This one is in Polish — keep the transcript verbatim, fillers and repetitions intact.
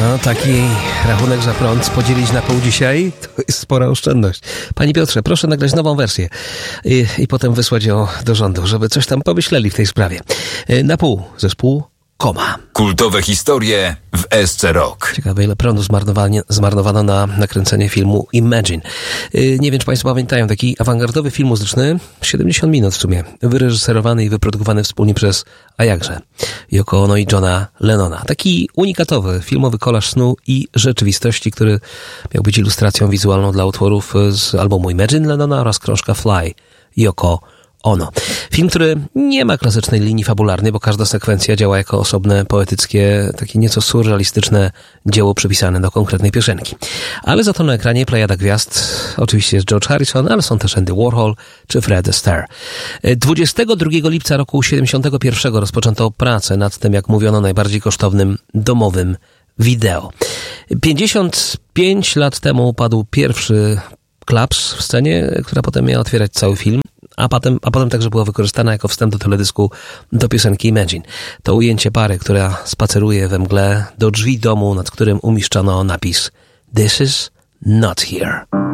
No, taki rachunek za prąd podzielić na pół dzisiaj, to jest spora oszczędność. Panie Piotrze, proszę nagrać nową wersję i, i potem wysłać ją do rządu, żeby coś tam pomyśleli w tej sprawie. Na pół, zespół Koma. Kultowe historie w S C Rock. Ciekawe, ile prądu zmarnowano na nakręcenie filmu Imagine. Nie wiem, czy Państwo pamiętają, taki awangardowy film muzyczny, siedemdziesiąt minut w sumie, wyreżyserowany i wyprodukowany wspólnie przez, a jakże, Yoko Ono i Johna Lennona. Taki unikatowy, filmowy kolaż snu i rzeczywistości, który miał być ilustracją wizualną dla utworów z albumu Imagine Lennona oraz krążka Fly Yoko Ono. Film, który nie ma klasycznej linii fabularnej, bo każda sekwencja działa jako osobne, poetyckie, takie nieco surrealistyczne dzieło przypisane do konkretnej piosenki. Ale za to na ekranie plejada gwiazd. Oczywiście jest George Harrison, ale są też Andy Warhol czy Fred Astaire. dwudziestego drugiego lipca roku siedemdziesiątego pierwszego rozpoczęto pracę nad tym, jak mówiono, najbardziej kosztownym domowym wideo. pięćdziesiąt pięć lat temu padł pierwszy klaps w scenie, która potem miała otwierać cały film. A potem, a potem także była wykorzystana jako wstęp do teledysku do piosenki Imagine. To ujęcie pary, która spaceruje we mgle do drzwi domu, nad którym umieszczono napis This is not here.